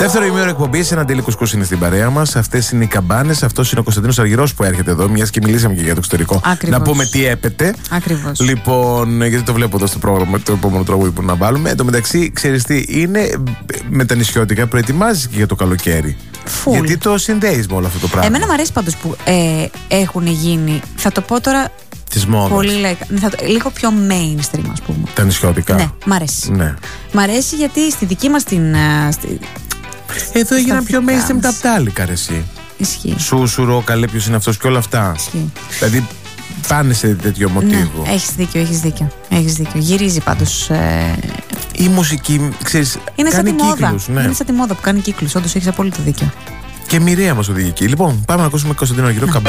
Δεύτερο ημίωρο εκπομπής, ένα Αντίλη Κουσκούς είναι στην παρέα μας. Αυτές είναι οι καμπάνες. Αυτός είναι ο Κωνσταντίνος Αργυρός που έρχεται εδώ, μιας και μιλήσαμε και για το εξωτερικό. Ακριβώς. Να πούμε τι έπεται. Ακριβώς. Λοιπόν, γιατί το βλέπω εδώ στο πρόγραμμα, το επόμενο τραγούδι που να βάλουμε. Εν τω μεταξύ, ξέρεις τι, είναι με τα νησιώτικα, προετοιμάζεις και για το καλοκαίρι. Φουλ. Γιατί το συνδέεις με όλο αυτό το πράγμα. Εμένα μου αρέσει πάντως που έχουν γίνει. Θα το πω τώρα. Της μόδας. Πολύ λίγο πιο mainstream, ας πούμε. Τα νησιώτικα. Ναι, μ' αρέσει. Ναι. Μ' αρέσει γιατί στη δική μας την. Εδώ έγιναν πιο δικά mainstream μας. τα πτάλικα, ρε εσύ. Ισχύει. Σούσουρο, καλέ, ποιος είναι αυτός και όλα αυτά. Ισχύει. Δηλαδή πάνε σε τέτοιο μοτίβο. Ναι, έχεις δίκιο. Γυρίζει πάντως. Η μουσική, ξέρεις, Είναι σαν κάνει τη μόδα. κύκλους. Ναι. Είναι σαν τη μόδα που κάνει κύκλους. Όντως έχεις απόλυτο δίκιο. Και μοιραία μας οδηγεί εκεί. Λοιπόν, πάμε να ακούσουμε Κωνσταντίνο Αργυρό, καμπάνα.